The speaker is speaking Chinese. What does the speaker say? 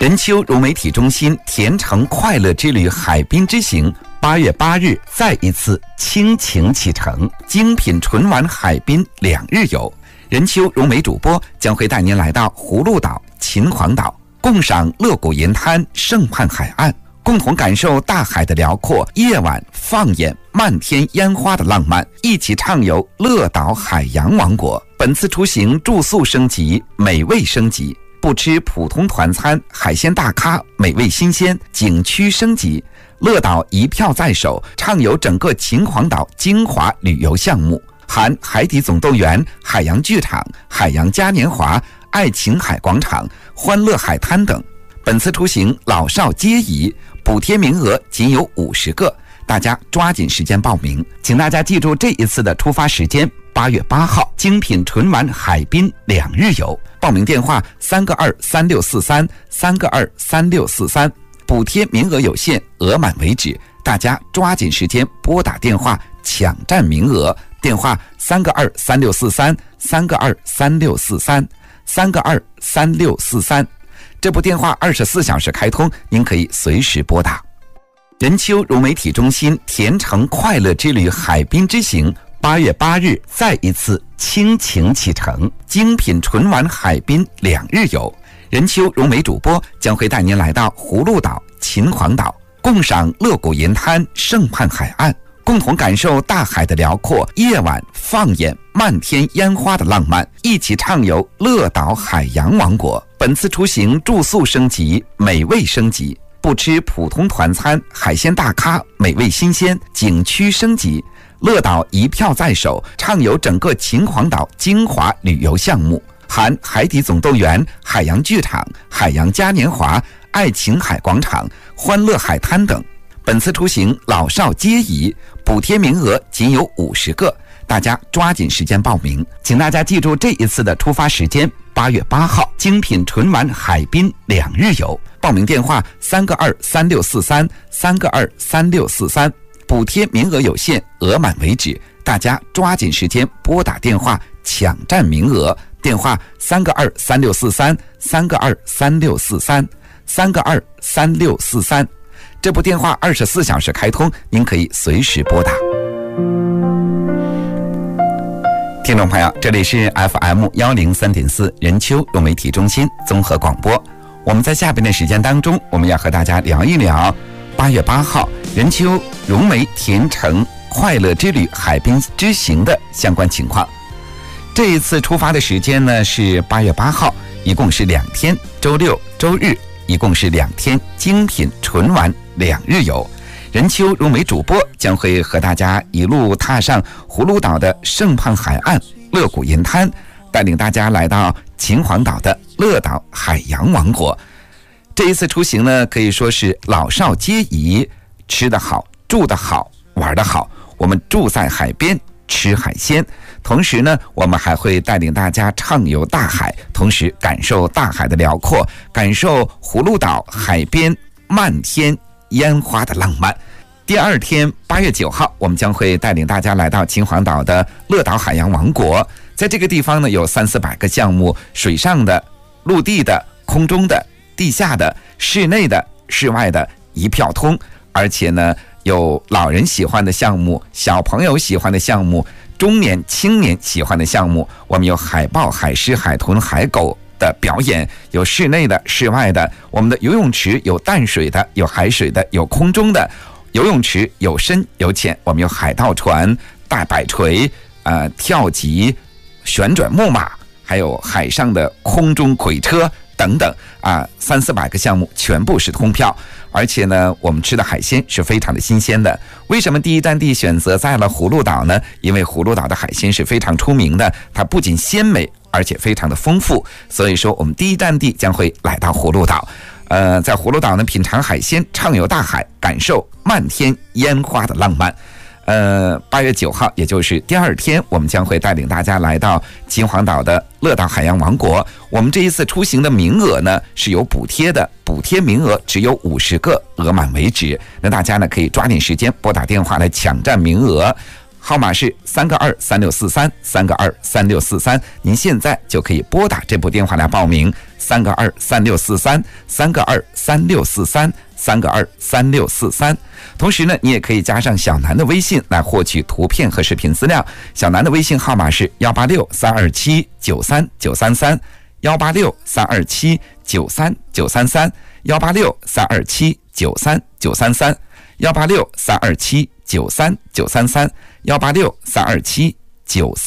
任丘融媒体中心甜橙快乐之旅海滨之行8月8日再一次倾情启程，精品纯玩海滨2日游。任丘融媒主播将会带您来到葫芦岛、秦皇岛，共赏乐谷银滩、圣畔海岸，共同感受大海的辽阔，夜晚放眼漫天烟花的浪漫，一起畅游乐岛海洋王国。本次出行住宿升级，美味升级，不吃普通团餐，海鲜大咖，美味新鲜，景区升级，乐岛一票在手，畅游整个秦皇岛精华旅游项目，含海底总动员、海洋剧场、海洋嘉年华、爱琴海广场、欢乐海滩等。本次出行老少皆宜，补贴名额仅有50个，大家抓紧时间报名。请大家记住这一次的出发时间，8月8号，精品纯玩海滨2日游。报名电话3个23643 3个23643，补贴名额有限，额满为止，大家抓紧时间拨打电话抢占名额。电话3个23643 3个23643 3个23643。这部电话24小时开通，您可以随时拨打。任丘融媒体中心甜橙快乐之旅海滨之行8月8日再一次倾情启程，精品纯玩海滨2日游。任丘融媒主播将会带您来到葫芦岛、秦皇岛，共赏乐谷银滩、圣畔海岸，共同感受大海的辽阔，夜晚放眼漫天烟花的浪漫，一起畅游乐岛海洋王国。本次出行住宿升级，美味升级，不吃普通团餐，海鲜大咖，美味新鲜，景区升级，乐岛一票在手，畅游整个秦皇岛精华旅游项目，含海底总动员、海洋剧场、海洋嘉年华、爱琴海广场、欢乐海滩等。本次出行老少皆宜，补贴名额仅有50个，大家抓紧时间报名。请大家记住这一次的出发时间，8月8号，精品纯玩海滨2日游。报名电话3个23643 3个23643，补贴名额有限，额满为止，大家抓紧时间拨打电话抢占名额。电话3个23643 3个23643 3个23643。这部电话24小时开通，您可以随时拨打。听众朋友，这里是 FM103.4 任丘融媒体中心综合广播。我们在下边的时间当中，我们要和大家聊一聊8月8号任丘融媒甜橙快乐之旅海滨之行的相关情况。这一次出发的时间呢是8月8号，一共是2天，周六周日一共是2天，精品纯玩2日游。任丘融媒主播将会和大家一路踏上葫芦岛的圣畔海岸、乐谷银滩，带领大家来到秦皇岛的乐岛海洋王国。这一次出行呢，可以说是老少皆宜，吃得好，住得好，玩得好。我们住在海边，吃海鲜，同时呢，我们还会带领大家畅游大海，同时感受大海的辽阔，感受葫芦岛海边漫天烟花的浪漫。第2天8月9号，我们将会带领大家来到秦皇岛的乐岛海洋王国。在这个地方呢，有300-400个项目，水上的、陆地的、空中的、地下的、室内的、室外的，一票通。而且呢，有老人喜欢的项目，小朋友喜欢的项目，中年青年喜欢的项目。我们有海豹、海狮、海豚、海狗的表演，有室内的、室外的。我们的游泳池有淡水的，有海水的，有空中的。游泳池有深有浅，我们有海盗船、大摆锤、跳级、旋转木马，还有海上的空中轨车等等300-400个项目全部是通票。而且呢，我们吃的海鲜是非常的新鲜的。为什么第一站地选择在了葫芦岛呢？因为葫芦岛的海鲜是非常出名的，它不仅鲜美，而且非常的丰富。所以说我们第一站地将会来到葫芦岛。在葫芦岛呢，品尝海鲜，畅游大海，感受漫天烟花的浪漫。8月9号，也就是第2天，我们将会带领大家来到秦皇岛的乐岛海洋王国。我们这一次出行的名额呢是有补贴的，补贴名额只有50个，额满为止。那大家呢可以抓紧时间拨打电话来抢占名额。 号码是3个23643，3个23643，您现在就可以拨打这部电话来报名，3个23643，3个23643，3个23643。同时呢，你也可以加上小南的微信来获取图片和视频资料。小南的微信号码是186-327-93933，186-327-93933，186-327-93933，186-327-93933。